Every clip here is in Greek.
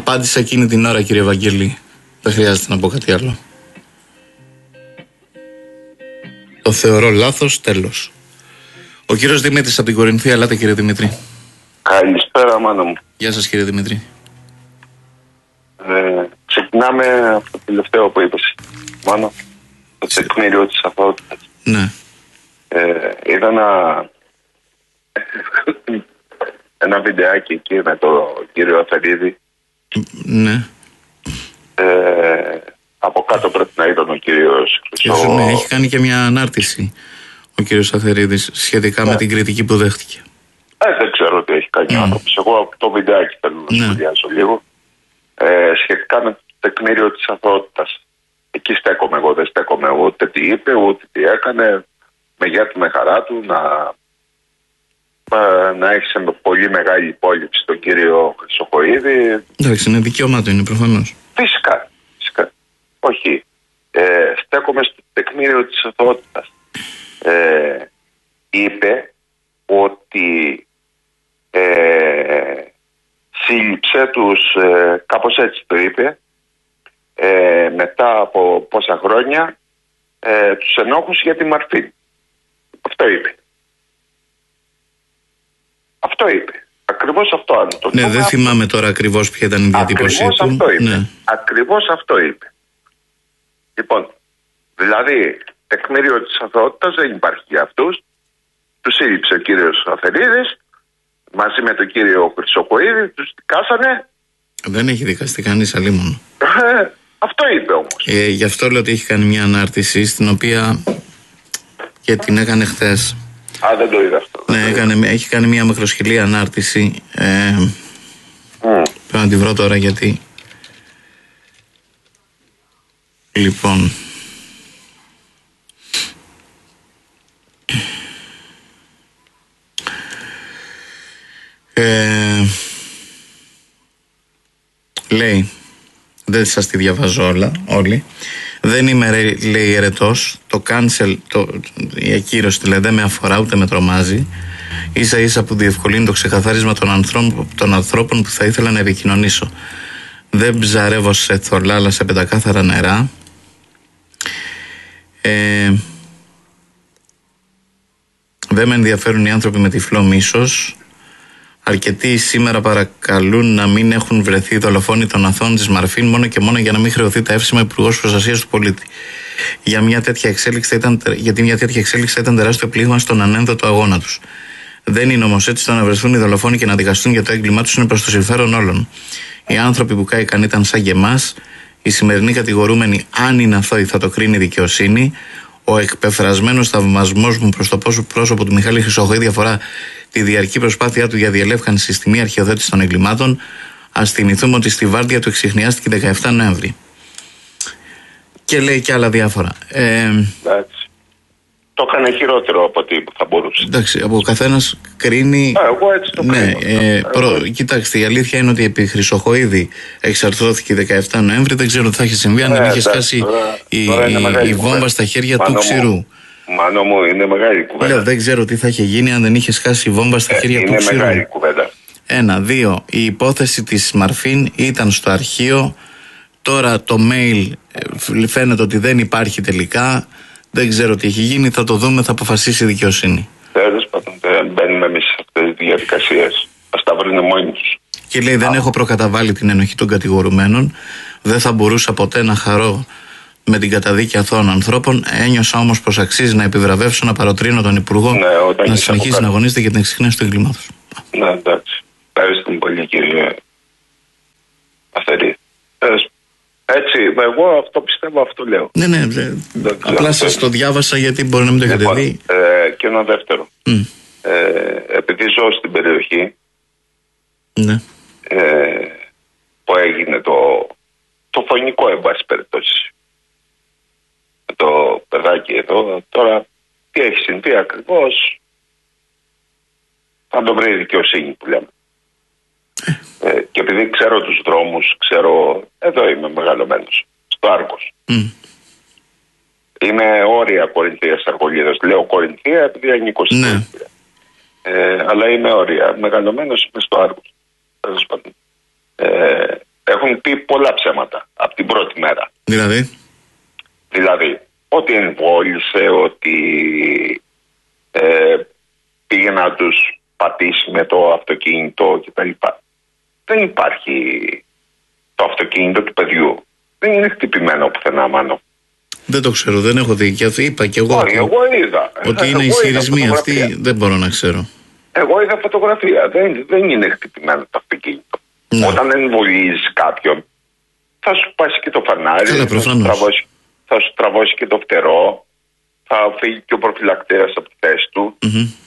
Απάντησα εκείνη την ώρα, κύριε Βαγγέλη. Δεν χρειάζεται να πω κάτι άλλο. Το θεωρώ λάθος, τέλος. Ο κύριος Δημήτρης από την Κορινθία, ελάτε κύριε Δημήτρη. Καλησπέρα, μάνα μου. Γεια σας κύριε Δημήτρη. Ξεκινάμε από το τελευταίο που είπες, μάνα. Το τεκμήριο της αθωότητας. Ναι. Είδα ένα βιντεάκι εκεί με τον κύριο Αθερίδη. Ναι. Από κάτω πρέπει να ήταν ο κύριος Χρυσό. Ναι, έχει κάνει και μια ανάρτηση ο κύριος Αθερίδης σχετικά με την κριτική που δέχτηκε. Δεν ξέρω τι έχει κάνει ο άνθρωπος. Εγώ από το βιντεάκι θέλω να σχολιάσω λίγο. Σχετικά με το τεκμήριο της αθωότητας. Εκεί στέκομαι εγώ, δεν στέκομαι ούτε τι είπε, ούτε τι έκανε. Με γεια του, με χαρά του, να έχει σε πολύ μεγάλη υπόλοιψη τον κύριο Χρυσοχοΐδη. Εντάξει, είναι δικαίωμά του, είναι προφανώς. Φυσικά. Όχι. Στέκομαι στο τεκμήριο της αθωότητας. Είπε ότι σύλληψε τους, κάπως έτσι το είπε, μετά από πόσα χρόνια, τους ενόχους για τη Μαρφή. Αυτό είπε. Ακριβώς αυτό. Ναι, δεν θυμάμαι τώρα ακριβώς ποια ήταν η διατύπωσή του. Αυτό είπε. Ναι. Ακριβώς αυτό είπε. Λοιπόν, δηλαδή, τεκμήριο της αθωότητας δεν υπάρχει για αυτούς. Τους σύλληψε ο κύριος Αθερίδης μαζί με τον κύριο Χρυσοχοΐδη, τους δικάσανε. Δεν έχει δικαστεί κανείς, αλίμονο. Αυτό είπε όμως. Γι' αυτό λέω ότι έχει κάνει μια ανάρτηση στην οποία και την έκανε χθες. Δεν το είδα αυτό. Ναι, έχει κάνει μια μακροσχελή ανάρτηση. Πρέπει να τη βρω τώρα γιατί. Λοιπόν. Λέει, δεν σας τη διαβάζω όλοι. Δεν είμαι, λέει, ερετός. Το cancel, η ακύρωση δηλαδή δεν με αφορά ούτε με τρομάζει. Ίσα ίσα που διευκολύνει το ξεκαθάρισμα των ανθρώπων που θα ήθελα να επικοινωνήσω. Δεν ψαρεύω σε θολά αλλά σε πεντακάθαρα νερά. Δεν με ενδιαφέρουν οι άνθρωποι με τυφλό μίσος. Αρκετοί σήμερα παρακαλούν να μην έχουν βρεθεί δολοφόνοι των αθώων της Μαρφίν μόνο και μόνο για να μην χρεωθεί τα εύσημα Υπουργός Προστασίας του Πολίτη. Γιατί μια τέτοια εξέλιξη θα ήταν τεράστιο πλήγμα στον ανένδοτο αγώνα τους. Δεν είναι όμως έτσι. Το να βρεθούν οι δολοφόνοι και να δικαστούν για το έγκλημά τους είναι προς το συμφέρον όλων. Οι άνθρωποι που κάηκαν ήταν σαν και εμάς. Οι σημερινοί κατηγορούμενοι, αν είναι αθώοι, θα το κρίνει η δικαιοσύνη. Ο εκπεφρασμένος θαυμασμός μου προς το πρόσωπο του Μιχάλη Χρυσοχοΐδη αφορά τη διαρκή προσπάθειά του για διελεύκανση στη μη αρχαιοδότηση των εγκλημάτων. Ας θυμηθούμε ότι στη Βάρδια του εξιχνιάστηκε 17 Νοέμβρη. Και λέει και άλλα διάφορα. Εντάξει. Το έκανε χειρότερο από ό,τι θα μπορούσε. Εντάξει, από ο καθένας κρίνει. Εγώ έτσι το κρίνω. Κοιτάξτε, η αλήθεια είναι ότι επί Χρυσοχοΐδη εξαρθρώθηκε 17 Νοέμβρη. Δεν ξέρω τι θα είχε συμβεί αν δεν είχε σκάσει η βόμβα στα χέρια του Ξηρού. Μάνο μου, είναι μεγάλη κουβέντα. Λέω, δεν ξέρω τι θα είχε γίνει αν δεν είχε σκάσει η βόμβα στα χέρια του Ξηρού. Είναι μεγάλη κουβέντα. 1, 2. Η υπόθεση της Μαρφίν ήταν στο αρχείο. Τώρα το mail φαίνεται ότι δεν υπάρχει τελικά. Δεν ξέρω τι έχει γίνει. Θα το δούμε, θα αποφασίσει η δικαιοσύνη. Τέλος πάντων, δεν μπαίνουμε εμείς σε αυτές τις διαδικασίες. Ας τα βρουν μόνοι τους. Και λέει, δεν έχω προκαταβάλει την ενοχή των κατηγορουμένων. Δεν θα μπορούσα ποτέ να χαρώ με την καταδίκη αθώων ανθρώπων. Ένιωσα όμως πως αξίζει να επιβραβεύσω, να παροτρύνω τον Υπουργό να συνεχίσει να αγωνίζεται για την εξυχνίαση του εγκλήματος. Ναι, εντάξει. Ευχαριστούμε πολύ, κύριε Αθερή. Έτσι, εγώ αυτό πιστεύω, αυτό λέω. Ναι, απλά σας το διάβασα γιατί μπορεί να μην το έχετε δει. Και ένα δεύτερο. Επειδή ζω στην περιοχή, ναι. Που έγινε το φωνικό, εν πάση περιπτώσει, το παιδάκι εδώ, τώρα τι έχει συμβεί ακριβώς, θα το βρει η δικαιοσύνη που λέμε. Και επειδή ξέρω τους δρόμους, εδώ είμαι μεγαλωμένος, στο Άργος. Είμαι όρια Κορινθίας Αργολίδας. Λέω Κορινθία επειδή ανήκω στην Κορινθία. Αλλά είμαι όρια. Μεγαλωμένος είμαι στο Άργος. Έχω έχουν πει πολλά ψέματα από την πρώτη μέρα. Δηλαδή, ότι εμβόλισε, ότι πήγε να τους πατήσει με το αυτοκίνητο κτλ. Δεν υπάρχει το αυτοκίνητο του παιδιού. Δεν είναι χτυπημένο πουθενά, Μάνο. Δεν το ξέρω, δεν έχω δει. Και αυτό είπα και εγώ. Εγώ είδα. Ότι είναι ισχυρισμοί αυτοί, δεν μπορώ να ξέρω. Εγώ είδα φωτογραφία. Δεν είναι χτυπημένο το αυτοκίνητο. Ναι. Όταν εμβολίζεις κάποιον, θα σου πάσει και το φανάρι, θα σου τραβώσει και το φτερό, θα φύγει και ο προφυλακτήρας από τη θέση του.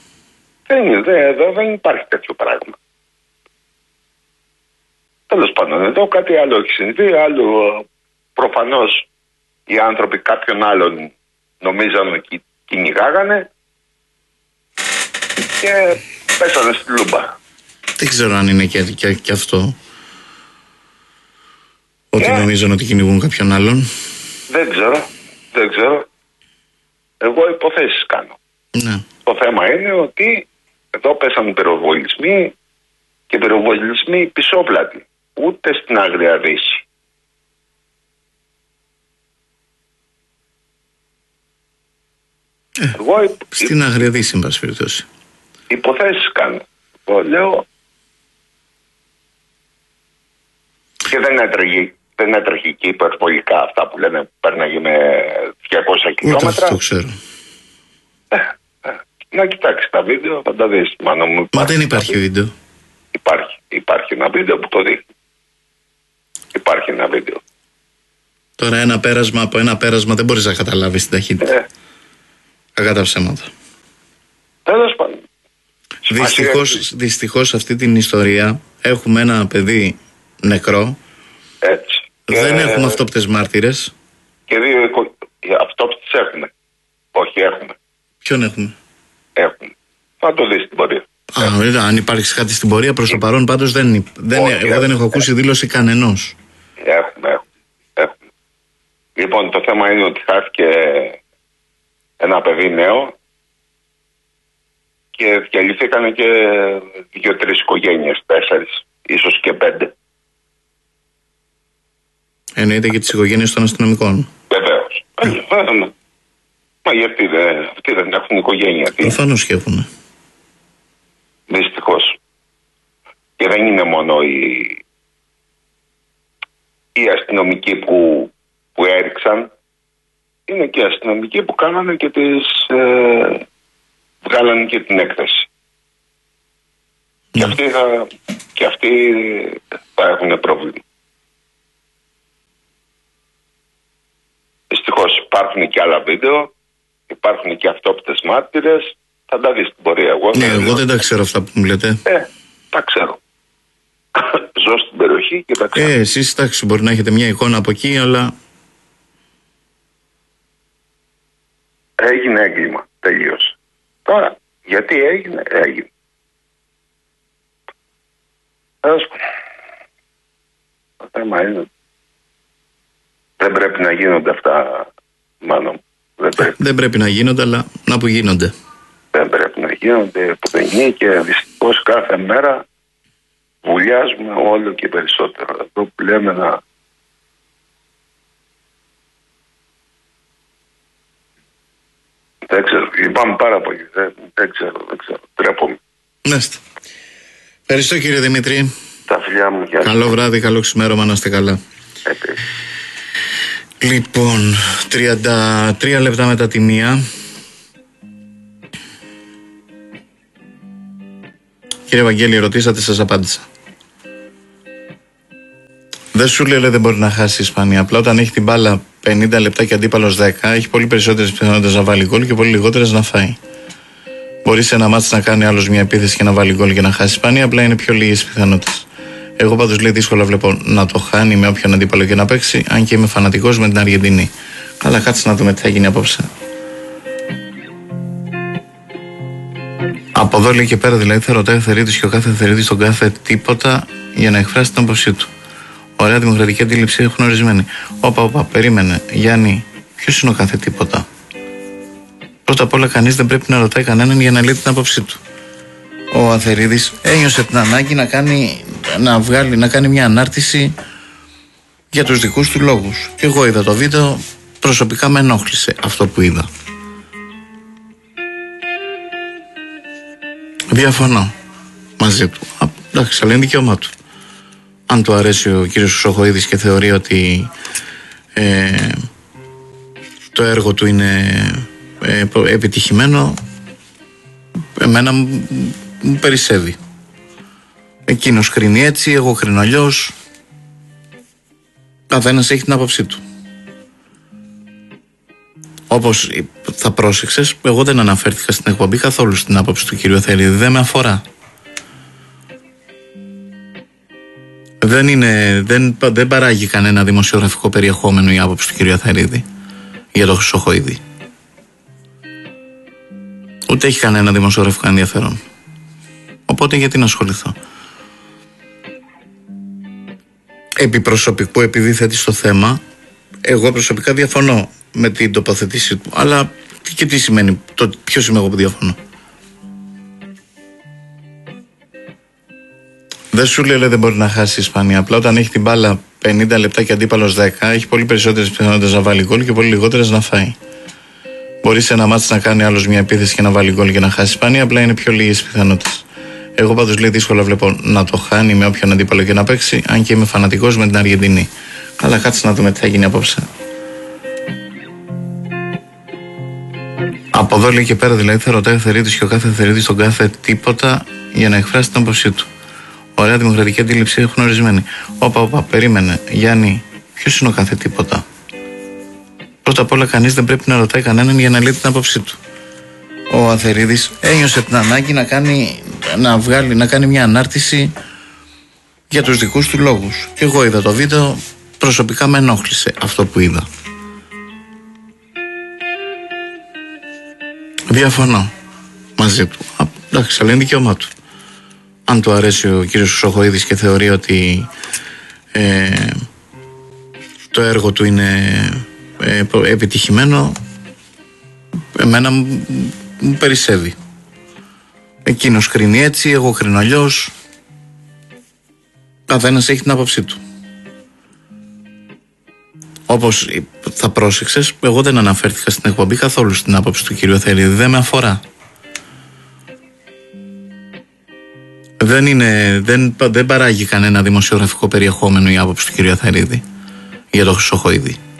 Δεν υπάρχει τέτοιο πράγμα. Τέλος πάντων, εδώ κάτι άλλο έχει συμβεί, άλλο προφανώς οι άνθρωποι κάποιον άλλον νομίζαν ότι κυνηγάγανε και πέσανε στη λούμπα. Δεν ξέρω αν είναι και αυτό. Ότι νομίζαν ότι κυνηγούν κάποιον άλλον. Δεν ξέρω. Εγώ υποθέσεις κάνω. Ναι. Το θέμα είναι ότι εδώ πέσαν πυροβολισμοί και πυροβολισμοί πισόπλατοι. Ούτε στην Άγρια Δύση. Στην Άγρια Δύση, εν πάση περιπτώσει. Υποθέσεις κάνω. Εγώ λέω. Και δεν έτρεχε και υπερβολικά αυτά που λένε πέρναγε με 200 χιλιόμετρα. Αυτό ξέρω. Να κοιτάξεις τα βίντεο, θα τα δεις. Μα δεν υπάρχει βίντεο. Υπάρχει ένα βίντεο που το δείχνει. Υπάρχει ένα βίντεο. Τώρα ένα πέρασμα από ένα πέρασμα δεν μπορείς να καταλάβεις την ταχύτητα. Κακά τα ψέματα. Τέλος πάντων. Δυστυχώς αυτή την ιστορία έχουμε ένα παιδί νεκρό. Έτσι. Δεν έχουμε αυτόπτες μάρτυρες. Και αυτόπτες έχουμε. Όχι, έχουμε. Ποιον έχουμε? Έχουμε. Θα το δεις στην πορεία. Αν υπάρχει κάτι στην πορεία, προς το παρόν πάντως εγώ δεν έχω ακούσει δήλωση κανενός. Έχουμε. Λοιπόν, το θέμα είναι ότι χάθηκε ένα παιδί νέο και διαλυθήκανε και 2-3 οικογένειες, 4, ίσως και 5. Εννοείται και τις οικογένειες των αστυνομικών. Βεβαίως. Μα γιατί αυτοί δεν έχουν οικογένεια? Προφανώς και έχουν. Δυστυχώς. Και δεν είναι μόνο οι αστυνομικοί που έριξαν, είναι και οι αστυνομικοί που κάνανε και βγάλανε και την έκθεση. Και αυτοί θα έχουν πρόβλημα. Δυστυχώς υπάρχουν και άλλα βίντεο, υπάρχουν και αυτόπτες μάρτυρες. Θα τα δεις στην πορεία. Εγώ δεν τα ξέρω αυτά που μου λέτε. Τα ξέρω. Ζω στην περιοχή και τα ξέρω. Εσείς εντάξει, μπορεί να έχετε μια εικόνα από εκεί, αλλά έγινε έγκλημα. Τελείωσε. Τώρα, γιατί έγινε. Το θέμα είναι δεν πρέπει να γίνονται αυτά, μάλλον. Δεν πρέπει να γίνονται, αλλά να που γίνονται. Δεν πρέπει να γίνονται πουδενή και δυστυχώς κάθε μέρα βουλιάζουμε όλο και περισσότερο. Εδώ που λέμε να... Δεν ξέρω, λυπάμαι πάρα πολύ. Δεν ξέρω. Τρέπομαι. Νέστε. Ευχαριστώ κύριε Δημήτρη. Τα φιλιά μου. Καλό βράδυ, καλό ξημέρωμα, να είστε καλά. Λοιπόν, 33 λεπτά μετά τη 1. Κύριε Βαγγέλη, ρωτήσατε, σας απάντησα. Δεν σου λέει δεν μπορεί να χάσει η Ισπανία. Απλά όταν έχει την μπάλα 50 λεπτά και αντίπαλος 10, έχει πολύ περισσότερες πιθανότητες να βάλει γκολ και πολύ λιγότερες να φάει. Μπορεί σε ένα μάτς να κάνει άλλος μια επίθεση και να βάλει γκολ και να χάσει η Ισπανία, απλά είναι πιο λίγες πιθανότητες. Εγώ πάντως λέει δύσκολα βλέπω να το χάνει με όποιον αντίπαλο και να παίξει, αν και είμαι φανατικός με την Αργεντινή. Αλλά κάτσε να δούμε τι θα γίνει απόψε. Από εδώ λέει και πέρα δηλαδή θα ρωτάει ο Θερίδης και ο κάθε Θερίδης τον κάθε τίποτα για να εκφράσει την άποψή του. Ωραία δημοκρατική αντίληψη έχουν ορισμένη. Όπα, περίμενε. Γιάννη, ποιος είναι ο κάθε τίποτα? Πρώτα απ' όλα, κανείς δεν πρέπει να ρωτάει κανέναν για να λέει την άποψή του. Ο Αθερίδης ένιωσε την ανάγκη να κάνει μια ανάρτηση για τους δικούς του λόγους. Και εγώ είδα το βίντεο, προσωπικά με ενόχλησε αυτό που είδα. Διαφωνώ μαζί του. Εντάξει, αλλά είναι δικαίωμά του. Αν του αρέσει ο κύριος Χρυσοχοΐδης και θεωρεί ότι το έργο του είναι επιτυχημένο, εμένα μου περισσεύει. Εκείνος κρίνει έτσι, εγώ κρίνω αλλιώς. Καθένας έχει την άποψή του. Όπως θα πρόσεξες, εγώ δεν αναφέρθηκα στην εκπομπή καθόλου στην άποψη του κύριου Αθερίδη. Δεν με αφορά. Δεν παράγει κανένα δημοσιογραφικό περιεχόμενο η άποψη του κύριου Αθερίδη για τον Χρυσοχοΐδη. Ούτε έχει κανένα δημοσιογραφικό ενδιαφέρον. Οπότε γιατί να ασχοληθώ. Επί προσωπικού, επειδή θέτει στο θέμα, εγώ προσωπικά διαφωνώ με την τοποθετήση του. Αλλά και τι σημαίνει, ποιος είμαι εγώ που διαφωνώ. Δεν σου λέει δεν μπορεί να χάσει η Ισπανία. Απλά όταν έχει την μπάλα 50 λεπτά και αντίπαλος 10, έχει πολύ περισσότερες πιθανότητες να βάλει γκολ και πολύ λιγότερες να φάει. Μπορεί σε ένα μάτς να κάνει άλλος μια επίθεση και να βάλει γκολ και να χάσει η Ισπανία, απλά είναι πιο λίγες πιθανότητες. Εγώ πάντως λέει δύσκολα βλέπω να το χάνει με όποιον αντίπαλο και να παίξει, αν και είμαι φανατικός με την Αργεντινή. Αλλά κάτσε να δούμε τι θα γίνει απόψε. Από εδώ λέει και πέρα δηλαδή θα ρωτάει ο Θερίδης και ο κάθε Θερίδης τον κάθε τίποτα για να εκφράσει την άποψή του. Ωραία δημοκρατική αντίληψη έχουν ορισμένη. Όπα, περίμενε. Γιάννη, ποιος είναι ο κάθε τίποτα? Πρώτα απ' όλα, κανείς δεν πρέπει να ρωτάει κανέναν για να λέει την άποψή του. Ο Αθερίδης ένιωσε την ανάγκη να κάνει μια ανάρτηση για τους δικούς του λόγους. Και εγώ είδα το βίντεο, προσωπικά με ενόχλησε αυτό που είδα. Διαφωνώ μαζί του. Εντάξει, αλλά είναι δικαίωμά του. Αν του αρέσει ο κύριος Χρυσοχοΐδης και θεωρεί ότι το έργο του είναι επιτυχημένο, εμένα μου περισσεύει. Εκείνος κρίνει έτσι, εγώ κρίνω αλλιώς. Καθένας έχει την άποψή του. Όπως θα πρόσεξες, εγώ δεν αναφέρθηκα στην εκπομπή καθόλου στην άποψη του κύριου Αθερίδη. Δεν με αφορά. Δεν παράγει κανένα δημοσιογραφικό περιεχόμενο η άποψη του κύριου Αθερίδη για τον Χρυσοχοΐδη.